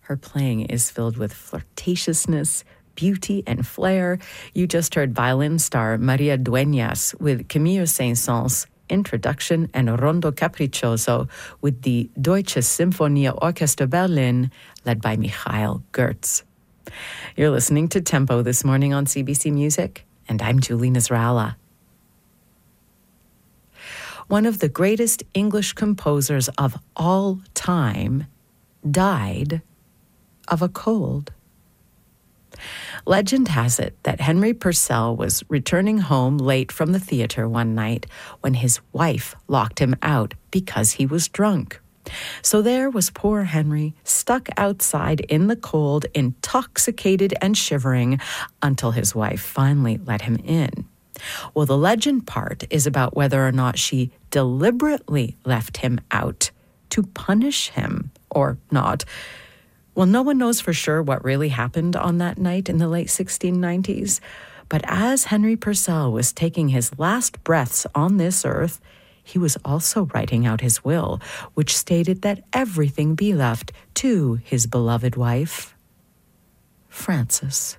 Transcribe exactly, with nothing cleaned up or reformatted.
Her playing is filled with flirtatiousness, beauty, and flair. You just heard violin star Maria Dueñas with Camilo Saint-Saëns' introduction and Rondo Capriccioso with the Deutsche Symphonie Orchester Berlin, led by Michael Gertz. You're listening to Tempo this morning on C B C Music, and I'm Julie Nasrallah. One of the greatest English composers of all time died of a cold. Legend has it that Henry Purcell was returning home late from the theater one night when his wife locked him out because he was drunk. So there was poor Henry, stuck outside in the cold, intoxicated and shivering, until his wife finally let him in. Well, the legend part is about whether or not she deliberately left him out to punish him or not. Well, no one knows for sure what really happened on that night in the late sixteen nineties, but as Henry Purcell was taking his last breaths on this earth, he was also writing out his will, which stated that everything be left to his beloved wife, Frances.